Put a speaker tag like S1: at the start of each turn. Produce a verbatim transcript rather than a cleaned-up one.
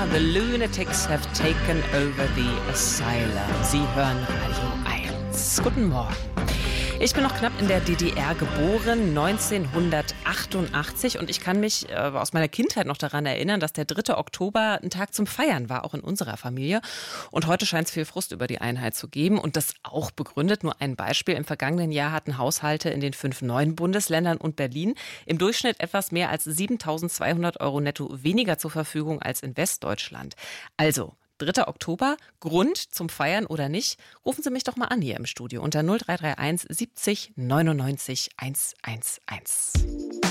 S1: The Lunatics have taken over the asylum. Sie hören Radio eins. Guten Morgen. Ich bin noch knapp in der D D R geboren, neunzehnhundertachtundachtzig, und ich kann mich äh, aus meiner Kindheit noch daran erinnern, dass der dritte Oktober ein Tag zum Feiern war, auch in unserer Familie. Und heute scheint es viel Frust über die Einheit zu geben und das auch begründet. Nur ein Beispiel: Im vergangenen Jahr hatten Haushalte in den fünf neuen Bundesländern und Berlin im Durchschnitt etwas mehr als siebentausendzweihundert Euro netto weniger zur Verfügung als in Westdeutschland. Also dritter Oktober, Grund zum Feiern oder nicht? Rufen Sie mich doch mal an hier im Studio unter null drei drei eins siebzig neunundneunzig hundertundzehn.